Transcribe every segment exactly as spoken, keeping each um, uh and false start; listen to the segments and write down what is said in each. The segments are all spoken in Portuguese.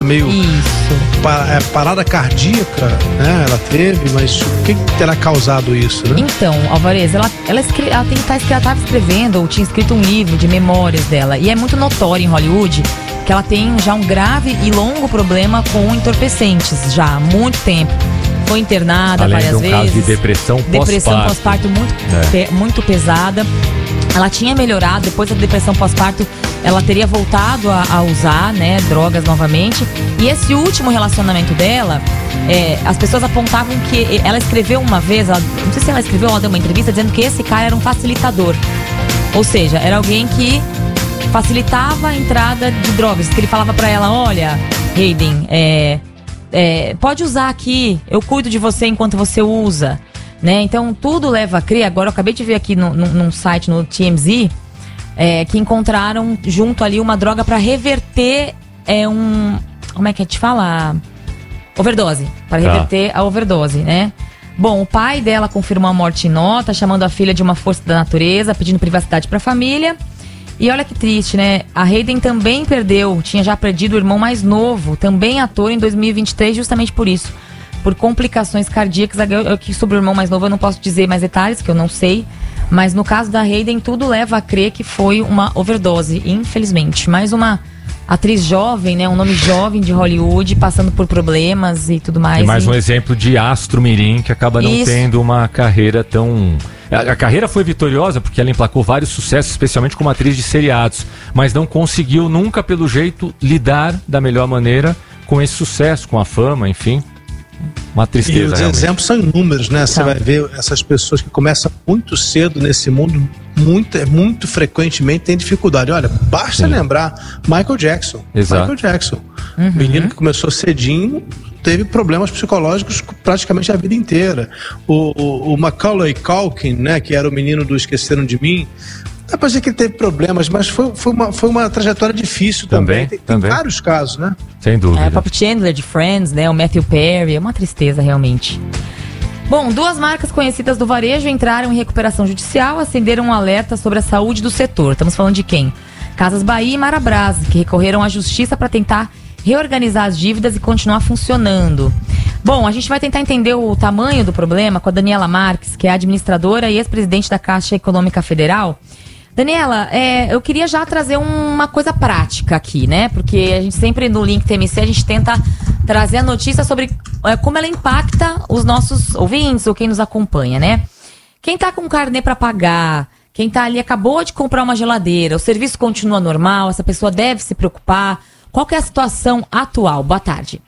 meio... Isso. Pa, é, parada cardíaca, né? Ela teve, mas o que terá causado isso, né? Então, Alvarez, ela, ela, escre... ela tem que estar ela estava escrevendo, ou tinha escrito um livro de memórias dela. E é muito notório em Hollywood que ela tem já um grave e longo problema com entorpecentes, já há muito tempo. Foi internada Além várias de um vezes. Caso de depressão pós-parto. Depressão pós-parto muito, é. pe, muito pesada. Ela tinha melhorado, depois da depressão pós-parto, ela teria voltado a, a usar, né, drogas novamente. E esse último relacionamento dela, é, as pessoas apontavam que ela escreveu uma vez, ela, não sei se ela escreveu ou ela deu uma entrevista dizendo que esse cara era um facilitador. Ou seja, era alguém que facilitava a entrada de drogas. Que ele falava pra ela, olha, Hayden, é, é, pode usar aqui, eu cuido de você enquanto você usa. Né? Então tudo leva a crer. Agora eu acabei de ver aqui no, no, num site, no T M Z, é, que encontraram junto ali uma droga para reverter é, um... Como é que a gente fala? Overdose. Para reverter ah. a overdose, né? Bom, o pai dela confirmou a morte em nota, chamando a filha de uma força da natureza, pedindo privacidade para a família. E olha que triste, né? A Hayden também perdeu, tinha já perdido o irmão mais novo, também ator, em dois mil e vinte e três, justamente por isso. Por complicações cardíacas. Aqui sobre o irmão mais novo eu não posso dizer mais detalhes, que eu não sei. Mas no caso da Hayden, tudo leva a crer que foi uma overdose, infelizmente. Mais uma atriz jovem, né? Um nome jovem de Hollywood, passando por problemas e tudo mais. E mais e... um exemplo de astro mirim que acaba não Isso. tendo uma carreira tão... A, a carreira foi vitoriosa porque ela emplacou vários sucessos, especialmente como atriz de seriados. Mas não conseguiu nunca, pelo jeito, lidar da melhor maneira com esse sucesso, com a fama, enfim... Uma tristeza. E os realmente. exemplos são inúmeros, né? Você vai ver essas pessoas que começam muito cedo nesse mundo, muito, muito frequentemente tem dificuldade. Olha, basta Sim. lembrar Michael Jackson. Exato. Michael Jackson. Uhum. Menino que começou cedinho, teve problemas psicológicos praticamente a vida inteira. O, o, o Macaulay Culkin, né? Que era o menino do Esqueceram de Mim. Dá pra dizer que ele teve problemas, mas foi, foi, uma, foi uma trajetória difícil também. Também, Tem, também. tem vários casos, né? Sem dúvida. É, o próprio Chandler de Friends, né? O Matthew Perry. É uma tristeza, realmente. Bom, duas marcas conhecidas do varejo entraram em recuperação judicial, acenderam um alerta sobre a saúde do setor. Estamos falando de quem? Casas Bahia e Marabras, que recorreram à justiça para tentar reorganizar as dívidas e continuar funcionando. Bom, a gente vai tentar entender o tamanho do problema com a Daniela Marques, que é administradora e ex-presidente da Caixa Econômica Federal. Daniela, é, eu queria já trazer uma coisa prática aqui, né? Porque a gente sempre no Link T M C a gente tenta trazer a notícia sobre é, como ela impacta os nossos ouvintes ou quem nos acompanha, né? Quem tá com carnê para pagar, quem tá ali acabou de comprar uma geladeira, o serviço continua normal, essa pessoa deve se preocupar. Qual que é a situação atual? Boa tarde.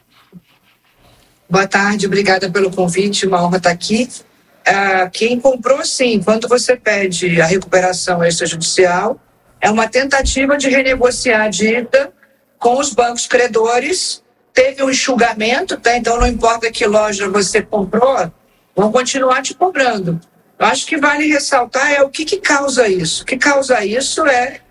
Boa tarde, obrigada pelo convite, uma honra estar aqui. Uh, quem comprou, sim, quando você pede a recuperação extrajudicial, é uma tentativa de renegociar a dívida com os bancos credores. Teve um enxugamento, tá? Então não importa que loja você comprou, vão continuar te cobrando. Eu acho que vale ressaltar é o que, que causa isso. O que causa isso é...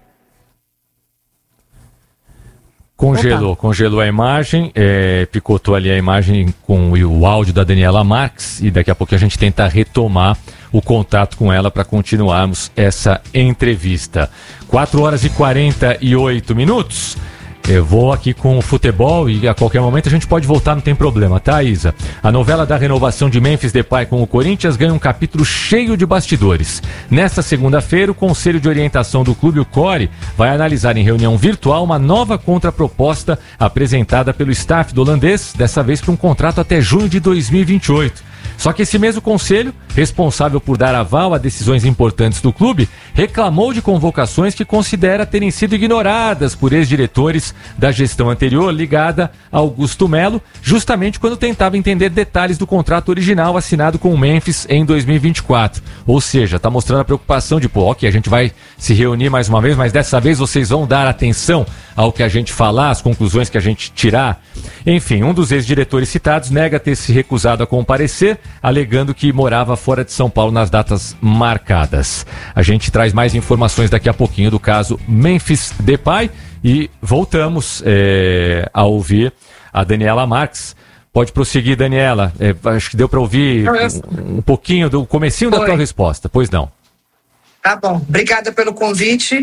Congelou, Opa. congelou a imagem, é, picotou ali a imagem com o áudio da Daniela Marques e daqui a pouco a gente tenta retomar o contato com ela para continuarmos essa entrevista. quatro horas e quarenta e oito minutos. Eu vou aqui com o futebol e a qualquer momento a gente pode voltar, não tem problema, tá, Isa? A novela da renovação de Memphis Depay com o Corinthians ganha um capítulo cheio de bastidores. Nesta segunda-feira, o Conselho de Orientação do clube, o C O R E, vai analisar em reunião virtual uma nova contraproposta apresentada pelo staff do holandês, dessa vez para um contrato até junho de dois mil e vinte e oito. Só que esse mesmo conselho, responsável por dar aval a decisões importantes do clube, reclamou de convocações que considera terem sido ignoradas por ex-diretores da gestão anterior ligada a Augusto Melo, justamente quando tentava entender detalhes do contrato original assinado com o Memphis em dois mil e vinte e quatro. Ou seja, está mostrando a preocupação de, pô, ok, a gente vai se reunir mais uma vez, mas dessa vez vocês vão dar atenção ao que a gente falar, às conclusões que a gente tirar. Enfim, um dos ex-diretores citados nega ter se recusado a comparecer, alegando que morava fora de São Paulo nas datas marcadas. A gente traz mais informações daqui a pouquinho do caso Memphis Depay e voltamos é, a ouvir a Daniela Marques. Pode prosseguir, Daniela. É, acho que deu para ouvir um, um pouquinho do comecinho da tua resposta. Pois não. Tá bom. Obrigada pelo convite.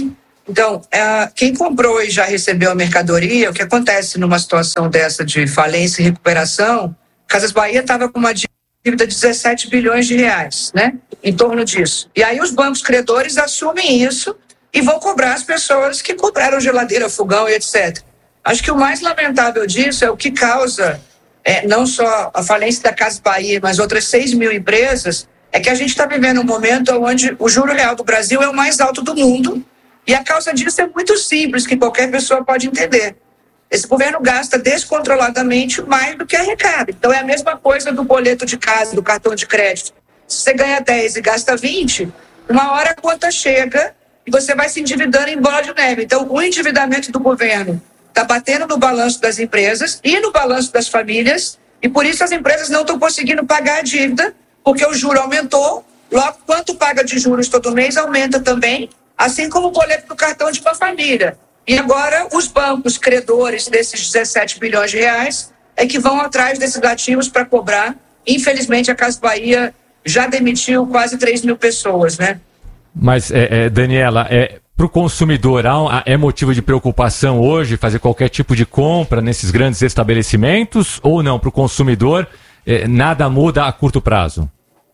Então, é, quem comprou e já recebeu a mercadoria, o que acontece numa situação dessa de falência e recuperação, Casas Bahia estava com uma dívida de dezessete bilhões de reais, né? Em torno disso. E aí os bancos credores assumem isso e vão cobrar as pessoas que compraram geladeira, fogão e etcétera. Acho que o mais lamentável disso é o que causa, é, não só a falência da Casas Bahia, mas outras seis mil empresas, é que a gente está vivendo um momento onde o juro real do Brasil é o mais alto do mundo. E a causa disso é muito simples, que qualquer pessoa pode entender. Esse governo gasta descontroladamente mais do que arrecada. Então é a mesma coisa do boleto de casa, do cartão de crédito. Se você ganha dez e gasta vinte, uma hora a conta chega e você vai se endividando em bola de neve. Então o endividamento do governo está batendo no balanço das empresas e no balanço das famílias, e por isso as empresas não estão conseguindo pagar a dívida, porque o juro aumentou, logo quanto paga de juros todo mês aumenta também, assim como o boleto do cartão de uma família. E agora os bancos credores desses dezessete bilhões de reais é que vão atrás desses ativos para cobrar. Infelizmente a Casas Bahia já demitiu quase três mil pessoas, né? Mas, é, é, Daniela, é, para o consumidor é motivo de preocupação hoje fazer qualquer tipo de compra nesses grandes estabelecimentos ou não? Para o consumidor é, nada muda a curto prazo?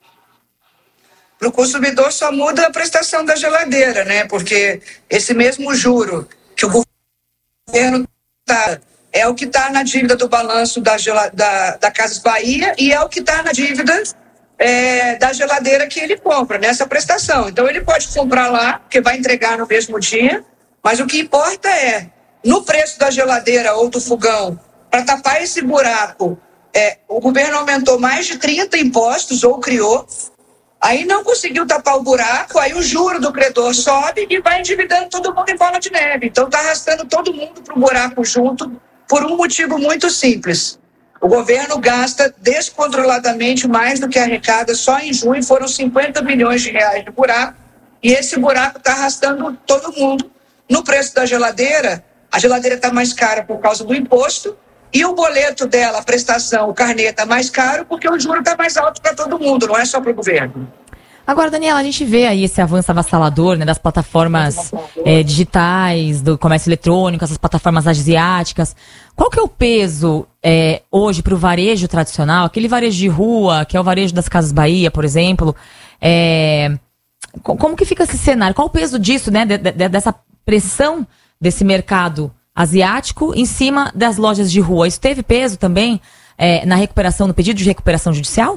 Para o consumidor só muda a prestação da geladeira, né? Porque esse mesmo juro que o governo está, é o que está na dívida do balanço da, da, da Casas Bahia e é o que está na dívida é, da geladeira que ele compra, nessa prestação. Então ele pode comprar lá, porque vai entregar no mesmo dia, mas o que importa é, no preço da geladeira ou do fogão, para tapar esse buraco, é, o governo aumentou mais de trinta impostos ou criou. Aí não conseguiu tapar o buraco, aí o juro do credor sobe e vai endividando todo mundo em bola de neve. Então está arrastando todo mundo para o buraco junto por um motivo muito simples. O governo gasta descontroladamente mais do que arrecada. Só em junho foram cinquenta bilhões de reais de buraco. E esse buraco está arrastando todo mundo. No preço da geladeira, a geladeira está mais cara por causa do imposto. E o boleto dela, a prestação, o carnê está mais caro porque o juro está mais alto para todo mundo, não é só para o governo. Agora, Daniela, a gente vê aí esse avanço avassalador, né, das plataformas é, digitais, do comércio eletrônico, essas plataformas asiáticas. Qual que é o peso é, hoje para o varejo tradicional, aquele varejo de rua, que é o varejo das Casas Bahia, por exemplo? É, como que fica esse cenário? Qual o peso disso, né, de, de, dessa pressão desse mercado asiático em cima das lojas de rua? Isso teve peso também é, na recuperação, no pedido de recuperação judicial?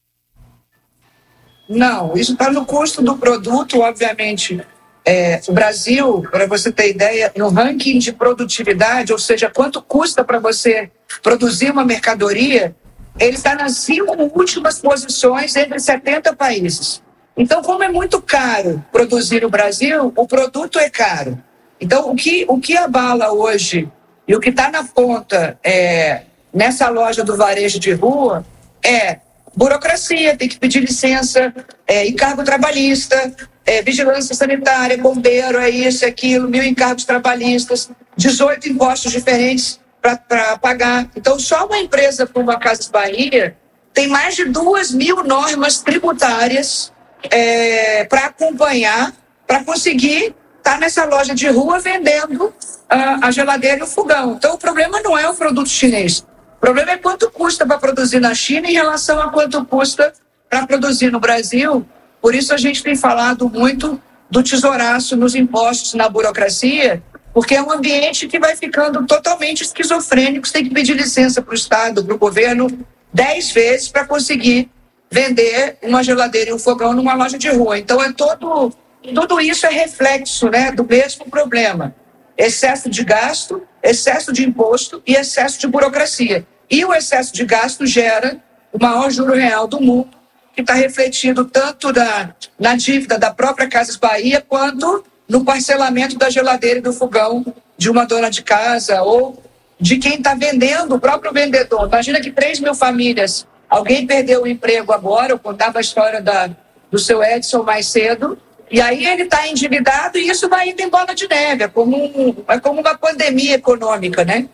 Não, isso está no custo do produto, obviamente. É, o Brasil, para você ter ideia, no ranking de produtividade, ou seja, quanto custa para você produzir uma mercadoria, ele está nas cinco últimas posições entre setenta países. Então, como é muito caro produzir no Brasil, o produto é caro. Então, o que, o que abala hoje e o que está na ponta é, nessa loja do varejo de rua é burocracia, tem que pedir licença, é, encargo trabalhista, é, vigilância sanitária, bombeiro, é isso, é aquilo, mil encargos trabalhistas, dezoito impostos diferentes para pagar. Então, só uma empresa como a Casas Bahia tem mais de duas mil normas tributárias é, para acompanhar, para conseguir estar nessa loja de rua vendendo a, a geladeira e o fogão. Então, o problema não é o produto chinês. O problema é quanto custa para produzir na China em relação a quanto custa para produzir no Brasil. Por isso a gente tem falado muito do tesouraço nos impostos, na burocracia, porque é um ambiente que vai ficando totalmente esquizofrênico. Você tem que pedir licença para o Estado, para o governo, dez vezes para conseguir vender uma geladeira e um fogão numa loja de rua. Então é todo, tudo isso é reflexo, né, do mesmo problema. Excesso de gasto, excesso de imposto e excesso de burocracia. E o excesso de gasto gera o maior juro real do mundo, que está refletido tanto na, na dívida da própria Casas Bahia, quanto no parcelamento da geladeira e do fogão de uma dona de casa ou de quem está vendendo, o próprio vendedor. Imagina que três mil famílias, alguém perdeu o emprego agora, eu contava a história da, do seu Edson mais cedo, e aí ele está endividado e isso vai indo em bola de neve, é como, um, é como uma pandemia econômica, né?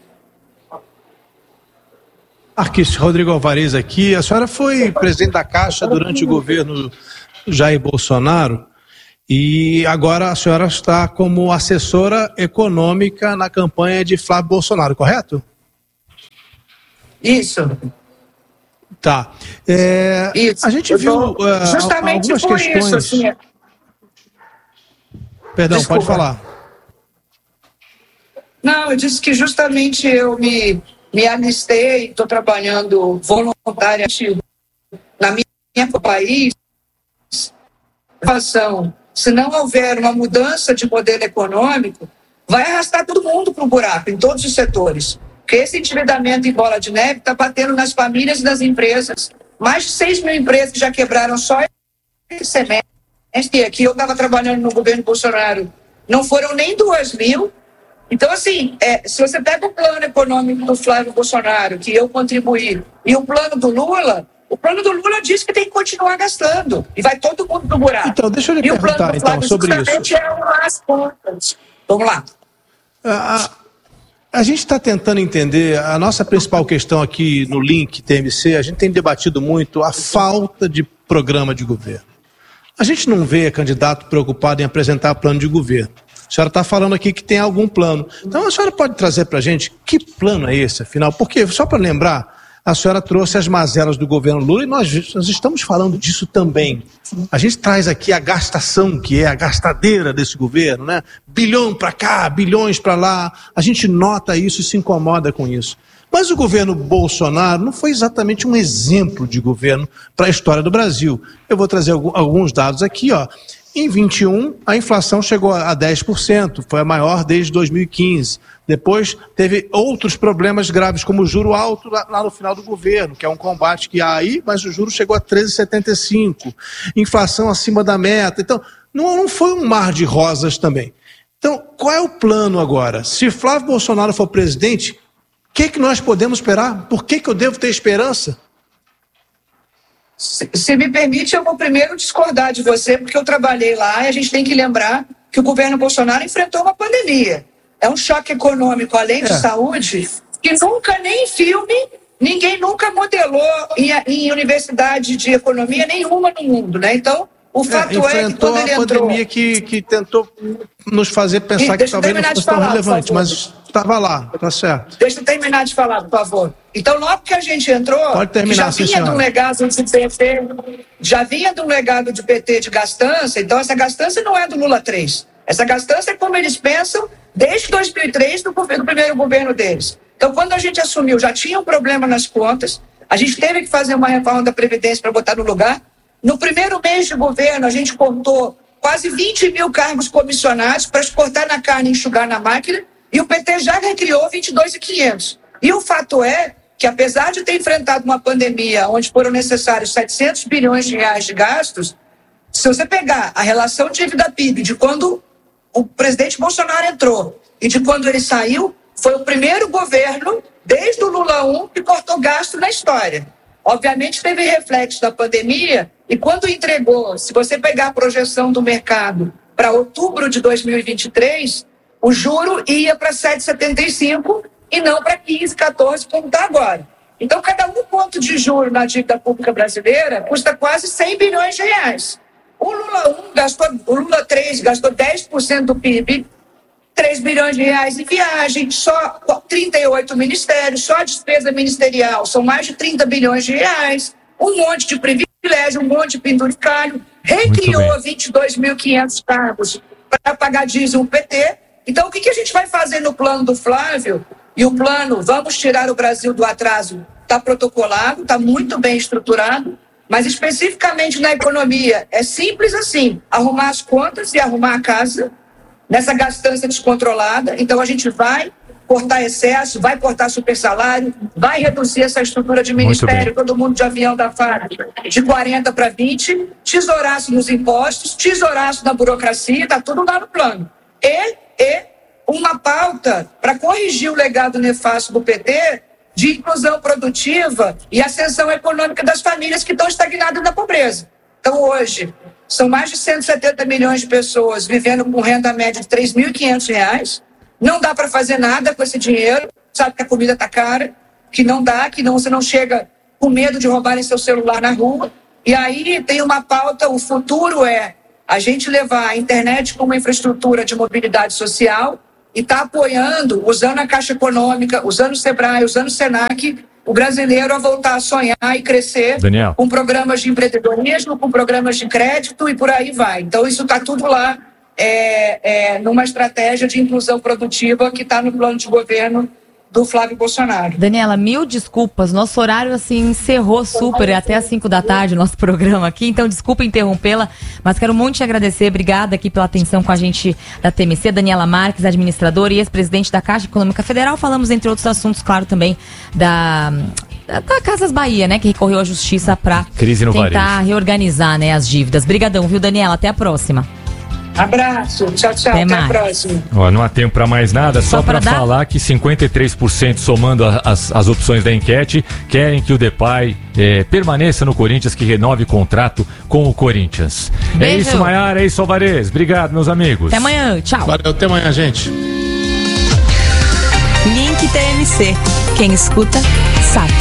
Marquês, Rodrigo Alvarez aqui. A senhora foi presidente da Caixa durante o governo Jair Bolsonaro E agora a senhora está como assessora econômica na campanha de Flávio Bolsonaro, correto? Isso. Tá. É, isso. A gente viu tô, uh, justamente algumas por questões... isso, assim... Perdão, Desculpa. pode falar. Não, eu disse que justamente eu me, me alistei, estou trabalhando voluntariamente na minha, minha país. Se não houver uma mudança de modelo econômico, vai arrastar todo mundo para o buraco, em todos os setores. Porque esse endividamento em bola de neve está batendo nas famílias e nas empresas. Mais de seis mil empresas já quebraram só esse semestre. Aqui eu estava trabalhando no governo Bolsonaro, não foram nem duas mil. Então, assim, é, se você pega o plano econômico do Flávio Bolsonaro, que eu contribuí, e o plano do Lula, o plano do Lula diz que tem que continuar gastando. E vai todo mundo pro buraco. Então, deixa eu lhe e perguntar, então, sobre isso. É as contas. Vamos lá. A, a gente está tentando entender, a nossa principal questão aqui no Link T M C, a gente tem debatido muito a falta de programa de governo. A gente não vê candidato preocupado em apresentar plano de governo. A senhora está falando aqui que tem algum plano. Então a senhora pode trazer para a gente que plano é esse, afinal? Porque, só para lembrar, a senhora trouxe as mazelas do governo Lula e nós, nós estamos falando disso também. A gente traz aqui a gastação, que é a gastadeira desse governo, né? Bilhão para cá, bilhões para lá. A gente nota isso e se incomoda com isso. Mas o governo Bolsonaro não foi exatamente um exemplo de governo para a história do Brasil. Eu vou trazer alguns dados aqui, ó. Em vinte e um, a inflação chegou a dez por cento, foi a maior desde dois mil e quinze. Depois teve outros problemas graves, como o juro alto lá, lá no final do governo, que é um combate que há aí, mas o juro chegou a treze vírgula setenta e cinco. Inflação acima da meta. Então, não, não foi um mar de rosas também. Então, qual é o plano agora? Se Flávio Bolsonaro for presidente, o que, que nós podemos esperar? Por que, que eu devo ter esperança? Se, se me permite, eu vou primeiro discordar de você, porque eu trabalhei lá e a gente tem que lembrar que o governo Bolsonaro enfrentou uma pandemia. É um choque econômico, além de é. saúde, que nunca, nem em filme, ninguém nunca modelou em, em universidade de economia nenhuma no mundo, né? Então, o fato é, é que quando ele entrou... Enfrentou a pandemia que, que tentou nos fazer pensar que talvez não fosse tão relevante, mas estava lá, tá certo. Deixa eu terminar de falar, por favor. Então, logo que a gente entrou, Pode terminar, já vinha de um legado de P T, já vinha de um legado de P T de gastança, então essa gastança não é do Lula três. Essa gastança é como eles pensam desde dois mil e três, do, do primeiro governo deles. Então, quando a gente assumiu, já tinha um problema nas contas, a gente teve que fazer uma reforma da Previdência para botar no lugar. No primeiro mês de governo, a gente cortou quase vinte mil cargos comissionados para exportar na carne e enxugar na máquina, e o P T já recriou vinte e dois mil e quinhentos. E o fato é que, apesar de ter enfrentado uma pandemia onde foram necessários setecentos bilhões de reais de gastos, se você pegar a relação dívida P I B de quando o presidente Bolsonaro entrou e de quando ele saiu, foi o primeiro governo, desde o Lula um, que cortou gasto na história. Obviamente teve reflexo da pandemia e quando entregou, se você pegar a projeção do mercado para outubro de dois mil e vinte e três, o juro ia para sete vírgula setenta e cinco e não para quinze, quatorze, como está agora. Então, cada um ponto de juro na dívida pública brasileira custa quase cem bilhões de reais. O Lula um gastou, o Lula três gastou dez por cento do P I B, três bilhões de reais em viagem, só trinta e oito ministérios, só a despesa ministerial são mais de trinta bilhões de reais, um monte de privilégio, um monte de penduricalho, recriou vinte e dois mil e quinhentos cargos para pagar diesel P T. Então, o que, que a gente vai fazer no plano do Flávio? E o plano, vamos tirar o Brasil do atraso, está protocolado, está muito bem estruturado, mas especificamente na economia, é simples assim, arrumar as contas e arrumar a casa, nessa gastança descontrolada. Então, a gente vai cortar excesso, vai cortar super salário, vai reduzir essa estrutura de ministério, todo mundo de avião da F A B, de quarenta para vinte, tesouraço nos impostos, tesouraço na burocracia, está tudo lá no plano. E, e uma pauta para corrigir o legado nefasto do P T de inclusão produtiva e ascensão econômica das famílias que estão estagnadas na pobreza. Então, hoje, são mais de cento e setenta milhões de pessoas vivendo com renda média de três mil e quinhentos reais. Não dá para fazer nada com esse dinheiro. Sabe que a comida está cara, que não dá, que não, você não chega com medo de roubarem seu celular na rua. E aí tem uma pauta, o futuro é a gente levar a internet como infraestrutura de mobilidade social e está apoiando, usando a Caixa Econômica, usando o Sebrae, usando o Senac, o brasileiro a voltar a sonhar e crescer Daniel. com programas de empreendedorismo, com programas de crédito e por aí vai. Então isso está tudo lá é, é, numa estratégia de inclusão produtiva que está no plano de governo do Flávio Bolsonaro. Daniela, mil desculpas. Nosso horário, assim, encerrou super até às cinco da tarde o nosso programa aqui. Então, desculpa interrompê-la, mas quero muito te agradecer. Obrigada aqui pela atenção com a gente da T M C. Daniela Marques, administradora e ex-presidente da Caixa Econômica Federal. Falamos, entre outros assuntos, claro, também da... da Casas Bahia, né, que recorreu à justiça para tentar varejo. reorganizar, né, as dívidas. Brigadão, viu, Daniela? Até a próxima. Abraço, tchau, tchau, até, até a próxima. Ó, não há tempo para mais nada, só, só para dar... falar que cinquenta e três por cento, somando a, as, as opções da enquete, querem que o Depay é, permaneça no Corinthians, que renove contrato com o Corinthians. Beijo. É isso, Maiara, é isso, Alvarez. Obrigado, meus amigos. Até amanhã, tchau. Valeu, até amanhã, gente. Link T M C. Quem escuta, sabe.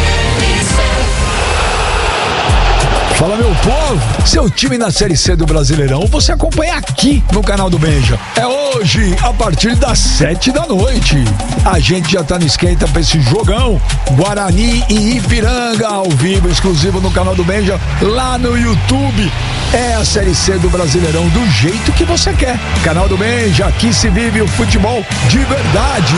Fala, meu povo, seu time na Série C do Brasileirão você acompanha aqui no canal do Benja. É hoje, a partir das sete da noite. A gente já tá no esquenta pra esse jogão. Guarani e Ipiranga, ao vivo, exclusivo no canal do Benja, lá no YouTube. É a Série C do Brasileirão do jeito que você quer. Canal do Benja, aqui se vive o futebol de verdade.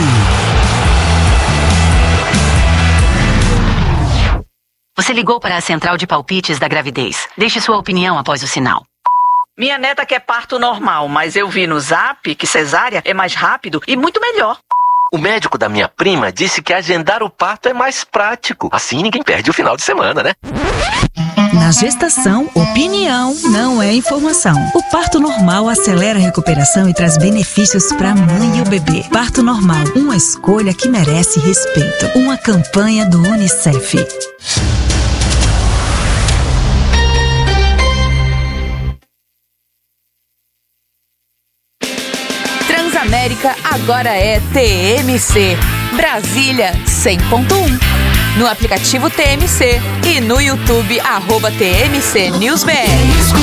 Você ligou para a central de palpites da gravidez. Deixe sua opinião após o sinal. Minha neta quer parto normal, mas eu vi no Zap que cesárea é mais rápido e muito melhor. O médico da minha prima disse que agendar o parto é mais prático. Assim ninguém perde o final de semana, né? Na gestação, opinião não é informação. O parto normal acelera a recuperação e traz benefícios para a mãe e o bebê. Parto normal, uma escolha que merece respeito. Uma campanha do Unicef. Transamérica agora é T M C. Brasília cem ponto um. No aplicativo T M C e no YouTube, arroba T M C News B R.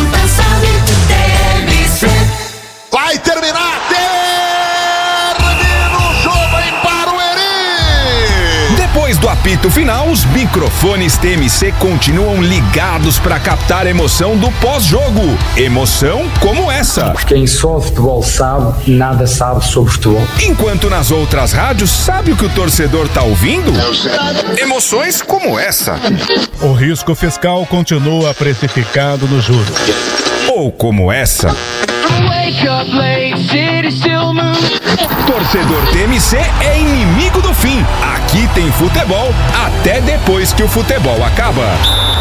Vai terminar! Termina o jogo em Barueri! Depois do apito final, os microfones T M C continuam ligados para captar a emoção do pós-jogo. Emoção como essa. Quem só futebol sabe, nada sabe sobre futebol. Enquanto nas outras rádios, sabe o que o torcedor tá ouvindo? Emoções como essa. O risco fiscal continua precificado no juros. Ou como essa. Torcedor T M C é inimigo do fim. Aqui tem futebol até depois que o futebol acaba.